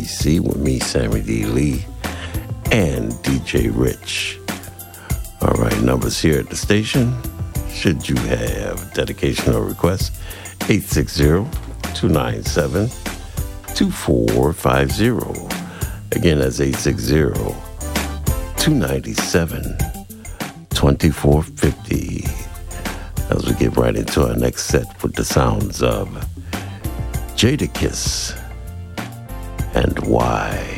DC with me, Sammy D. Lee, and DJ Rich. All right, numbers here at the station. Should you have dedication or request, 860-297-2450. Again, that's 860-297-2450. As we get right into our next set with the sounds of Jadakiss and Why.